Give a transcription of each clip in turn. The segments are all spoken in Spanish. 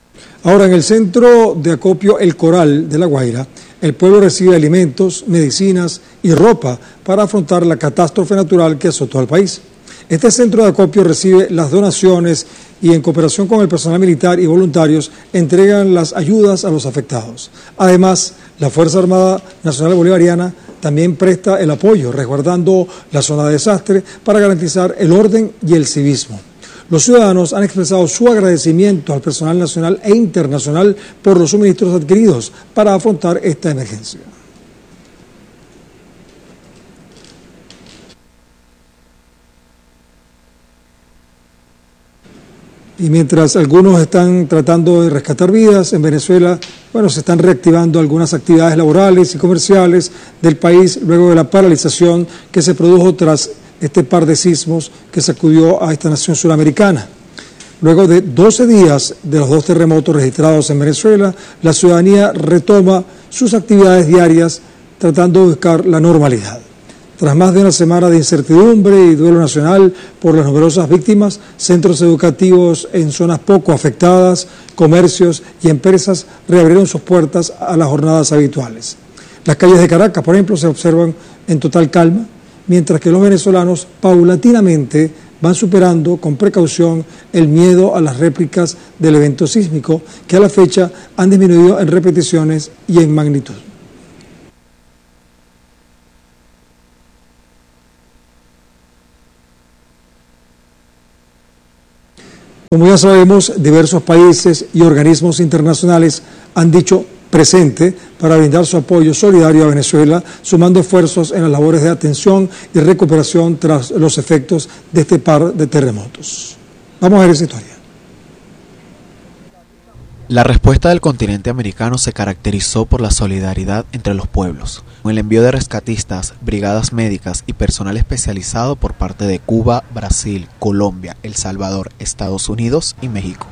Ahora, en el centro de acopio El Coral de La Guaira, el pueblo recibe alimentos, medicinas y ropa para afrontar la catástrofe natural que azotó al país. Este centro de acopio recibe las donaciones y en cooperación con el personal militar y voluntarios entregan las ayudas a los afectados. Además, la Fuerza Armada Nacional Bolivariana también presta el apoyo, resguardando la zona de desastre para garantizar el orden y el civismo. Los ciudadanos han expresado su agradecimiento al personal nacional e internacional por los suministros adquiridos para afrontar esta emergencia. Y mientras algunos están tratando de rescatar vidas, en Venezuela, se están reactivando algunas actividades laborales y comerciales del país luego de la paralización que se produjo tras este par de sismos que sacudió a esta nación suramericana. Luego de 12 días de los 2 terremotos registrados en Venezuela, la ciudadanía retoma sus actividades diarias tratando de buscar la normalidad. Tras más de una semana de incertidumbre y duelo nacional por las numerosas víctimas, centros educativos en zonas poco afectadas, comercios y empresas reabrieron sus puertas a las jornadas habituales. Las calles de Caracas, por ejemplo, se observan en total calma, mientras que los venezolanos paulatinamente van superando con precaución el miedo a las réplicas del evento sísmico, que a la fecha han disminuido en repeticiones y en magnitud. Como ya sabemos, diversos países y organismos internacionales han dicho presente para brindar su apoyo solidario a Venezuela, sumando esfuerzos en las labores de atención y recuperación tras los efectos de este par de terremotos. Vamos a ver esa historia. La respuesta del continente americano se caracterizó por la solidaridad entre los pueblos, con el envío de rescatistas, brigadas médicas y personal especializado por parte de Cuba, Brasil, Colombia, El Salvador, Estados Unidos y México.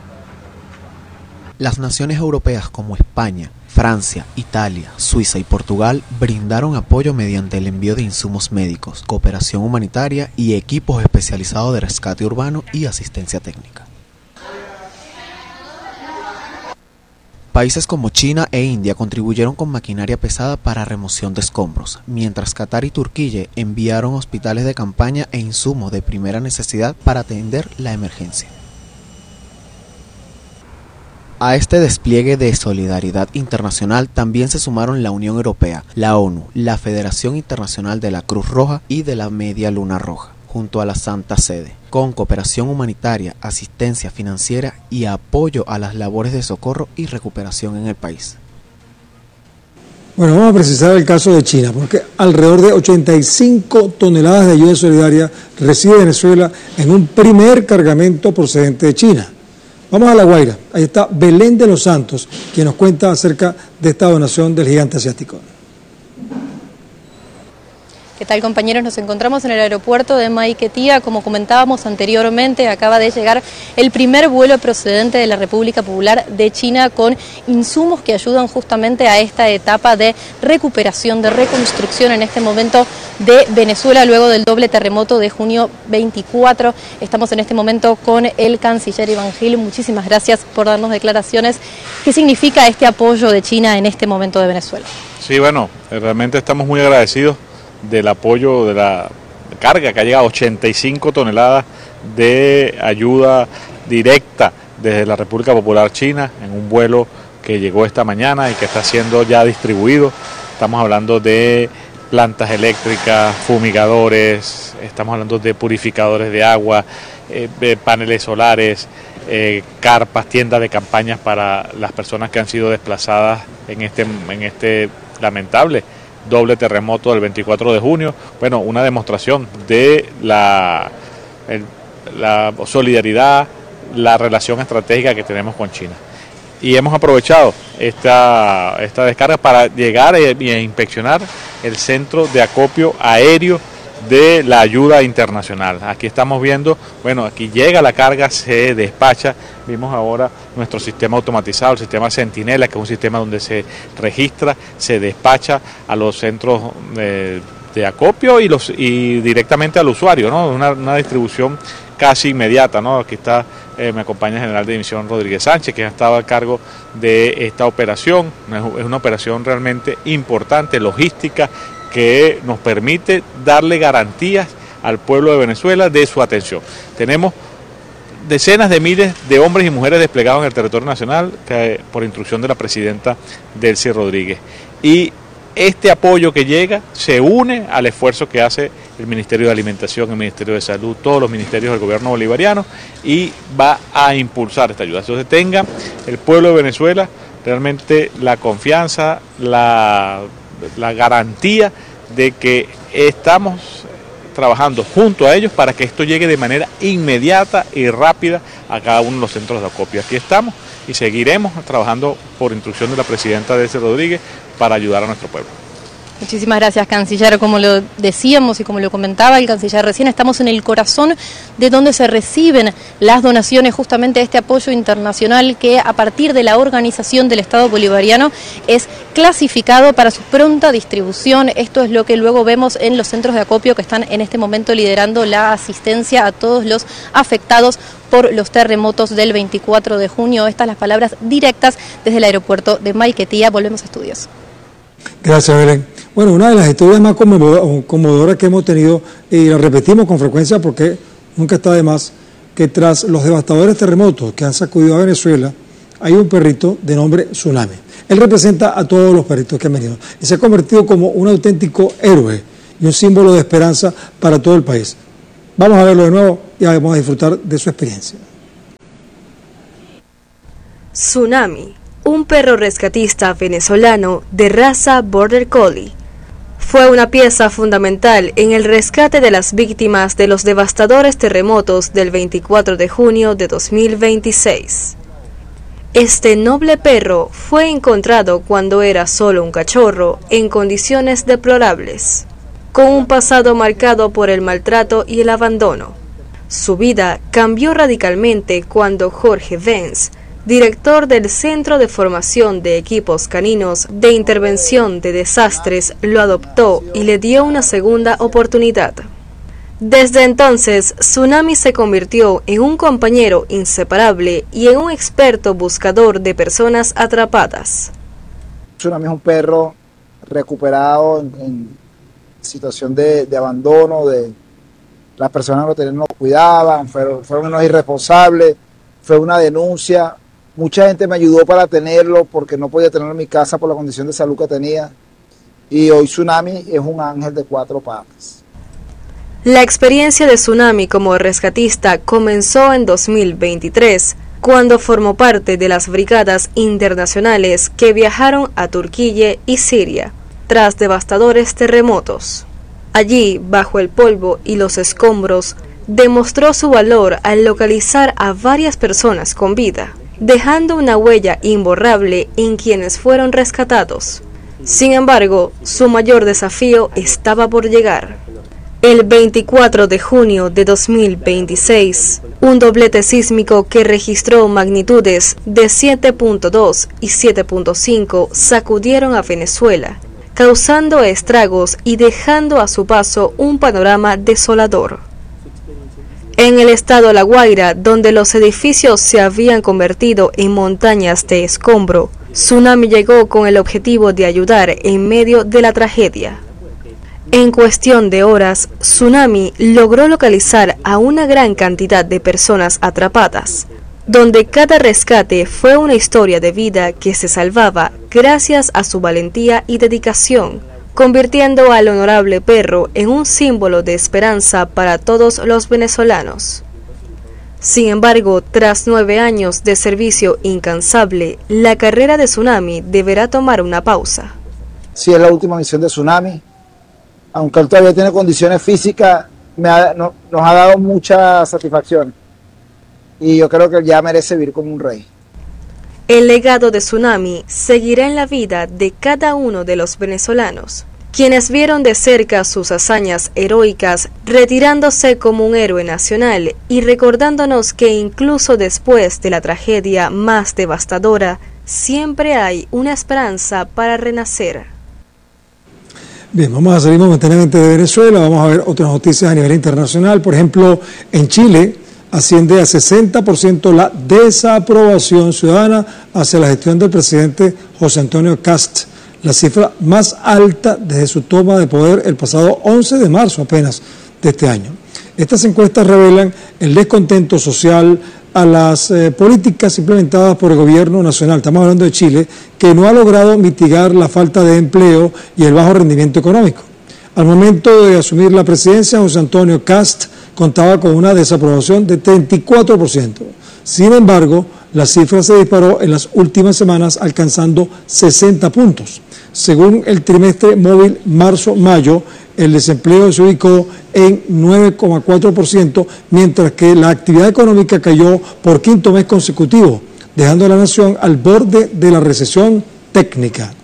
Las naciones europeas como España, Francia, Italia, Suiza y Portugal brindaron apoyo mediante el envío de insumos médicos, cooperación humanitaria y equipos especializados de rescate urbano y asistencia técnica. Países como China e India contribuyeron con maquinaria pesada para remoción de escombros, mientras Qatar y Turquía enviaron hospitales de campaña e insumos de primera necesidad para atender la emergencia. A este despliegue de solidaridad internacional también se sumaron la Unión Europea, la ONU, la Federación Internacional de la Cruz Roja y de la Media Luna Roja, junto a la Santa Sede, con cooperación humanitaria, asistencia financiera y apoyo a las labores de socorro y recuperación en el país. Bueno, vamos a precisar el caso de China, porque alrededor de 85 toneladas de ayuda solidaria recibe Venezuela en un primer cargamento procedente de China. Vamos a La Guaira, ahí está Belén de los Santos, quien nos cuenta acerca de esta donación del gigante asiático. ¿Qué tal, compañeros? Nos encontramos en el aeropuerto de Maiquetía. Como comentábamos anteriormente, acaba de llegar el primer vuelo procedente de la República Popular de China con insumos que ayudan justamente a esta etapa de recuperación, de reconstrucción en este momento de Venezuela luego del doble terremoto de junio 24. Estamos en este momento con el canciller Iván Gil. Muchísimas gracias por darnos declaraciones. ¿Qué significa este apoyo de China en este momento de Venezuela? Sí, bueno, realmente estamos muy agradecidos del apoyo de la carga que ha llegado, 85 toneladas de ayuda directa desde la República Popular China en un vuelo que llegó esta mañana y que está siendo ya distribuido. Estamos hablando de plantas eléctricas, fumigadores, estamos hablando de purificadores de agua, paneles solares, carpas, tiendas de campañas para las personas que han sido desplazadas en este lamentable doble terremoto del 24 de junio, bueno, una demostración de la solidaridad, la relación estratégica que tenemos con China. Y hemos aprovechado esta descarga para llegar e inspeccionar el centro de acopio aéreo de la ayuda internacional. Aquí estamos viendo, bueno, aquí llega la carga, se despacha. Vimos ahora nuestro sistema automatizado, el sistema Centinela, que es un sistema donde se registra, se despacha a los centros de acopio y directamente al usuario, ¿no? Una distribución casi inmediata, ¿no? Aquí está me acompaña el general de división Rodríguez Sánchez, que ha estado a cargo de esta operación. Es una operación realmente importante, logística, que nos permite darle garantías al pueblo de Venezuela de su atención. Tenemos decenas de miles de hombres y mujeres desplegados en el territorio nacional por instrucción de la presidenta Delcy Rodríguez. Y este apoyo que llega se une al esfuerzo que hace el Ministerio de Alimentación, el Ministerio de Salud, todos los ministerios del gobierno bolivariano, y va a impulsar esta ayuda. Entonces tenga el pueblo de Venezuela realmente la confianza, la garantía de que estamos trabajando junto a ellos para que esto llegue de manera inmediata y rápida a cada uno de los centros de acopio. Aquí estamos y seguiremos trabajando por instrucción de la presidenta Delcy Rodríguez para ayudar a nuestro pueblo. Muchísimas gracias, canciller. Como lo decíamos y como lo comentaba el canciller recién, estamos en el corazón de donde se reciben las donaciones, justamente este apoyo internacional que a partir de la organización del Estado bolivariano es clasificado para su pronta distribución. Esto es lo que luego vemos en los centros de acopio que están en este momento liderando la asistencia a todos los afectados por los terremotos del 24 de junio. Estas las palabras directas desde el aeropuerto de Maiquetía. Volvemos a estudios. Gracias, Belén. Bueno, una de las historias más conmovedoras que hemos tenido, y la repetimos con frecuencia porque nunca está de más, que tras los devastadores terremotos que han sacudido a Venezuela, hay un perrito de nombre Tsunami. Él representa a todos los perritos que han venido y se ha convertido como un auténtico héroe y un símbolo de esperanza para todo el país. Vamos a verlo de nuevo y vamos a disfrutar de su experiencia. Tsunami, un perro rescatista venezolano de raza Border Collie, fue una pieza fundamental en el rescate de las víctimas de los devastadores terremotos del 24 de junio de 2026. Este noble perro fue encontrado cuando era solo un cachorro en condiciones deplorables, con un pasado marcado por el maltrato y el abandono. Su vida cambió radicalmente cuando Jorge Benz, director del Centro de Formación de Equipos Caninos de Intervención de Desastres, lo adoptó y le dio una segunda oportunidad. Desde entonces, Tsunami se convirtió en un compañero inseparable y en un experto buscador de personas atrapadas. Tsunami es un perro recuperado en situación de abandono, las personas no lo cuidaban, fueron unos irresponsables, fue una denuncia. Mucha gente me ayudó para tenerlo porque no podía tenerlo en mi casa por la condición de salud que tenía. Y hoy Tsunami es un ángel de 4 patas. La experiencia de Tsunami como rescatista comenzó en 2023, cuando formó parte de las brigadas internacionales que viajaron a Turquía y Siria, tras devastadores terremotos. Allí, bajo el polvo y los escombros, demostró su valor al localizar a varias personas con vida, dejando una huella imborrable en quienes fueron rescatados. Sin embargo, su mayor desafío estaba por llegar. El 24 de junio de 2026, un doblete sísmico que registró magnitudes de 7.2 y 7.5 sacudieron a Venezuela, causando estragos y dejando a su paso un panorama desolador. En el estado La Guaira, donde los edificios se habían convertido en montañas de escombro, Tsunami llegó con el objetivo de ayudar en medio de la tragedia. En cuestión de horas, Tsunami logró localizar a una gran cantidad de personas atrapadas, donde cada rescate fue una historia de vida que se salvaba gracias a su valentía y dedicación, convirtiendo al honorable perro en un símbolo de esperanza para todos los venezolanos. Sin embargo, tras 9 años de servicio incansable, la carrera de Tsunami deberá tomar una pausa. Sí, es la última misión de Tsunami. Aunque él todavía tiene condiciones físicas, nos ha dado mucha satisfacción. Y yo creo que él ya merece vivir como un rey. El legado de Tsunami seguirá en la vida de cada uno de los venezolanos, quienes vieron de cerca sus hazañas heroicas, retirándose como un héroe nacional y recordándonos que incluso después de la tragedia más devastadora, siempre hay una esperanza para renacer. Bien, vamos a salir momentáneamente de Venezuela, vamos a ver otras noticias a nivel internacional. Por ejemplo, en Chile, asciende a 60% la desaprobación ciudadana hacia la gestión del presidente José Antonio Kast, la cifra más alta desde su toma de poder el pasado 11 de marzo apenas de este año. Estas encuestas revelan el descontento social a las políticas implementadas por el gobierno nacional, estamos hablando de Chile, que no ha logrado mitigar la falta de empleo y el bajo rendimiento económico. Al momento de asumir la presidencia, José Antonio Kast contaba con una desaprobación de 34%. Sin embargo, la cifra se disparó en las últimas semanas, alcanzando 60 puntos. Según el trimestre móvil marzo-mayo, el desempleo se ubicó en 9,4%, mientras que la actividad económica cayó por quinto mes consecutivo, dejando a la nación al borde de la recesión técnica.